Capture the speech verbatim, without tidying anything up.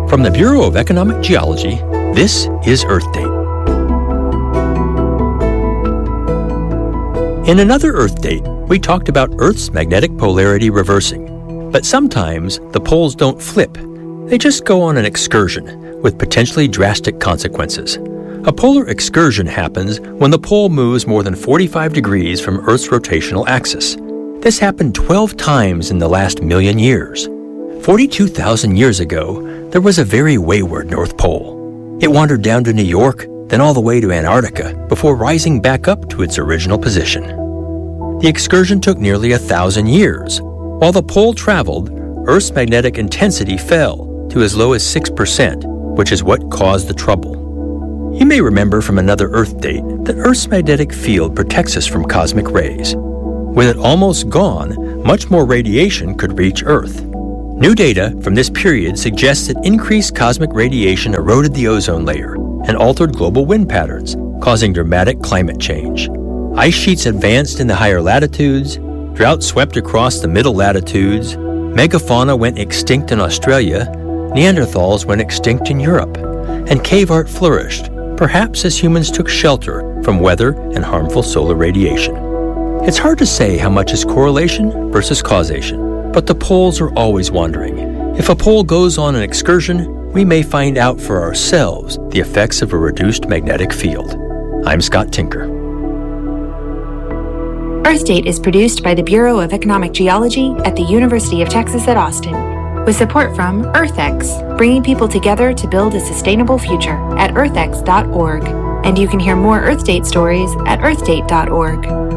From the Bureau of Economic Geology, this is Earth Date. In another Earth Date, we talked about Earth's magnetic polarity reversing. But sometimes the poles don't flip. They just go on an excursion with potentially drastic consequences. A polar excursion happens when the pole moves more than forty-five degrees from Earth's rotational axis. This happened twelve times in the last million years. forty-two thousand years ago, there was a very wayward North Pole. It wandered down to New York, then all the way to Antarctica, before rising back up to its original position. The excursion took nearly a thousand years. While the pole traveled, Earth's magnetic intensity fell to as low as six percent, which is what caused the trouble. You may remember from another Earth Date that Earth's magnetic field protects us from cosmic rays. With it almost gone, much more radiation could reach Earth. New data from this period suggests that increased cosmic radiation eroded the ozone layer and altered global wind patterns, causing dramatic climate change. Ice sheets advanced in the higher latitudes, drought swept across the middle latitudes, megafauna went extinct in Australia, Neanderthals went extinct in Europe, and cave art flourished, perhaps as humans took shelter from weather and harmful solar radiation. It's hard to say how much is correlation versus causation, but the poles are always wandering. If a pole goes on an excursion, we may find out for ourselves the effects of a reduced magnetic field. I'm Scott Tinker. Earth Date is produced by the Bureau of Economic Geology at the University of Texas at Austin, with support from EarthX, bringing people together to build a sustainable future at earth x dot org. And you can hear more Earth Date stories at earth date dot org.